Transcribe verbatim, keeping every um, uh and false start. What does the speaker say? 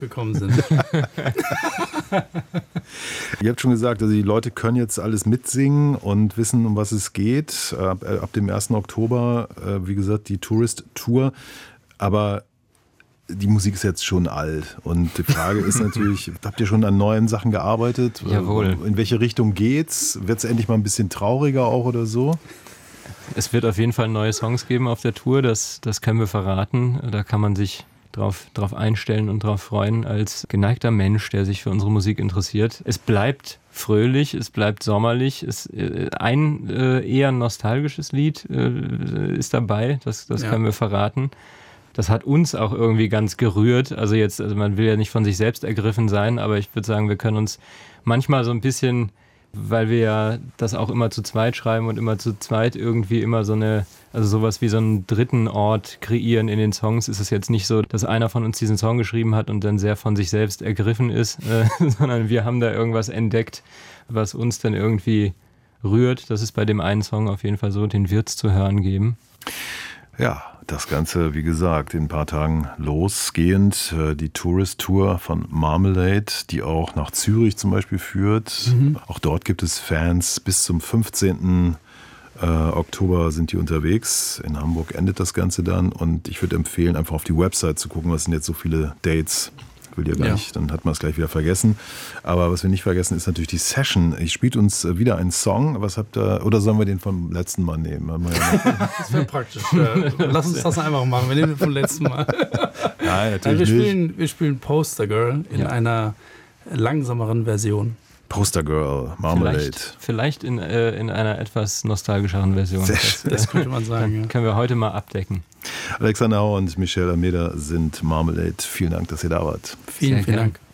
gekommen sind. Ihr habt schon gesagt, also die Leute können jetzt alles mitsingen und wissen, um was es geht. Ab, ab dem ersten Oktober, wie gesagt, die Tourist Tour. Aber die Musik ist jetzt schon alt. Und die Frage ist natürlich, habt ihr schon an neuen Sachen gearbeitet? Jawohl. In welche Richtung geht's? Wird es endlich mal ein bisschen trauriger auch oder so? Es wird auf jeden Fall neue Songs geben auf der Tour, das, das können wir verraten. Da kann man sich drauf, drauf einstellen und drauf freuen als geneigter Mensch, der sich für unsere Musik interessiert. Es bleibt fröhlich, es bleibt sommerlich. Es, äh, ein äh, eher nostalgisches Lied äh, ist dabei, das, das ja. können wir verraten. Das hat uns auch irgendwie ganz gerührt. Also jetzt, also man will ja nicht von sich selbst ergriffen sein, aber ich würde sagen, wir können uns manchmal so ein bisschen, weil wir ja das auch immer zu zweit schreiben und immer zu zweit irgendwie immer so eine, also sowas wie so einen dritten Ort kreieren in den Songs, ist es jetzt nicht so, dass einer von uns diesen Song geschrieben hat und dann sehr von sich selbst ergriffen ist, äh, sondern wir haben da irgendwas entdeckt, was uns dann irgendwie rührt. Das ist bei dem einen Song auf jeden Fall so, den wird's zu hören geben. Ja, das Ganze, wie gesagt, in ein paar Tagen losgehend. Die Tourist Tour von Marmalade, die auch nach Zürich zum Beispiel führt. Mhm. Auch dort gibt es Fans. Bis zum fünfzehnten Oktober sind die unterwegs. In Hamburg endet das Ganze dann. Und ich würde empfehlen, einfach auf die Website zu gucken, was sind jetzt so viele Dates. Ich will dir gar ja. nicht, dann hat man es gleich wieder vergessen. Aber was wir nicht vergessen, ist natürlich die Session. Ich spiele uns wieder einen Song. Was habt ihr, oder sollen wir den vom letzten Mal nehmen? Das wäre praktisch. Lass uns das einfach machen. Wir nehmen den vom letzten Mal. Nein, natürlich Nein, wir spielen, nicht. Wir spielen Poster Girl in ja. einer langsameren Version. Poster Girl, Marmalade. Vielleicht, vielleicht in, äh, in einer etwas nostalgischeren Version. Das, das könnte man sagen. Ja. Können wir heute mal abdecken. Alexander Hauer und Michelle Almeida sind Marmalade. Vielen Dank, dass ihr da wart. Vielen, Sehr vielen Dank.